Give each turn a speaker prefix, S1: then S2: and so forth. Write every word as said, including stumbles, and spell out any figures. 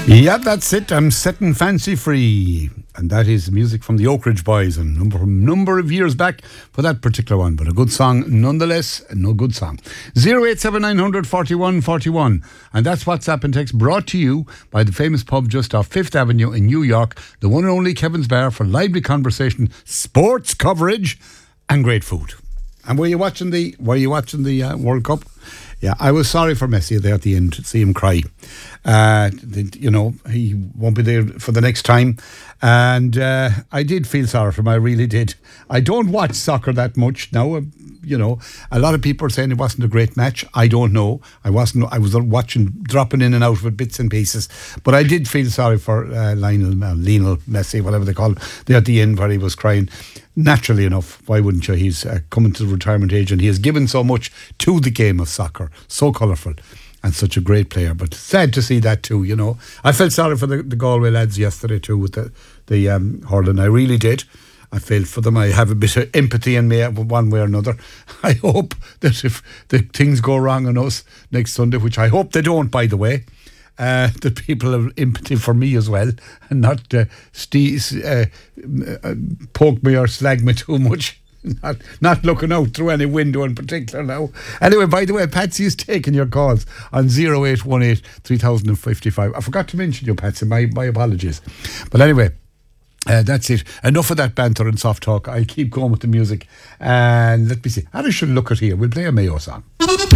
S1: Yeah, that's it. I'm setting fancy free. And that is music from the Oak Ridge Boys, a number, number of years back for that particular one. But a good song nonetheless, no good song. zero eight seven nine hundred forty-one forty-one. And that's WhatsApp and text brought to you by the famous pub just off Fifth Avenue in New York, the one and only Kevin's Bar, for lively conversation, sports coverage and great food. And were you watching the, were you watching the uh, World Cup? Yeah, I was sorry for Messi there at the end to see him cry. Uh, you know, he won't be there for the next time. And uh, I did feel sorry for him, I really did. I don't watch soccer that much now. Uh, you know, a lot of people are saying it wasn't a great match. I don't know. I wasn't. I was watching, dropping in and out with bits and pieces. But I did feel sorry for uh, Lionel, uh, Lionel Messi, whatever they call him, there at the end where he was crying. Naturally enough, why wouldn't you? He's uh, coming to the retirement age and he has given so much to the game of soccer. So colourful and such a great player. But sad to see that too, you know. I felt sorry for the, the Galway lads yesterday too with the, the um, hurling. I really did. I felt for them. I have a bit of empathy in me one way or another. I hope that if the things go wrong on us next Sunday, which I hope they don't, by the way, Uh, that people have empathy for me as well and not uh, ste- uh, uh, poke me or slag me too much. Not, not looking out through any window in particular now. Anyway, by the way, Patsy is taking your calls on zero eight one eight three thousand fifty-five. I forgot to mention you, Patsy. My, my apologies. But anyway, Uh, that's it. Enough of that banter and soft talk. I'll keep going with the music. And let me see. I should look at here. We'll play a Mayo song.